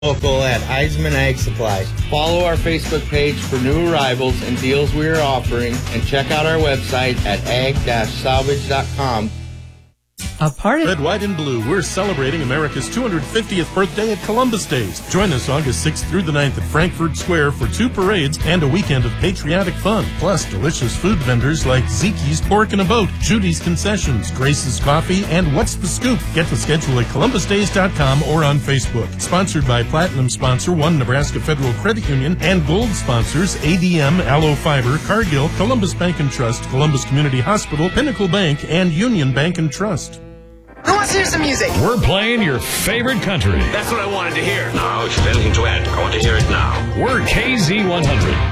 local at Eisman Ag Supply. Follow our Facebook page for new arrivals and deals we are offering, and check out our website at ag-salvage.com. A part of Red, White, and Blue, we're celebrating America's 250th birthday at Columbus Days. Join us August 6th through the 9th at Frankfurt Square for 2 parades and a weekend of patriotic fun. Plus, delicious food vendors like Zeke's Pork in a Boat, Judy's Concessions, Grace's Coffee, and What's the Scoop. Get the schedule at columbusdays.com or on Facebook. Sponsored by Platinum sponsor One Nebraska Federal Credit Union and Gold sponsors ADM, Allo Fiber, Cargill, Columbus Bank and Trust, Columbus Community Hospital, Pinnacle Bank, and Union Bank and Trust. Who wants to hear some music? We're playing your favorite country. That's what I wanted to hear. Now, if you've anything to add, I want to hear it now. We're KZ100.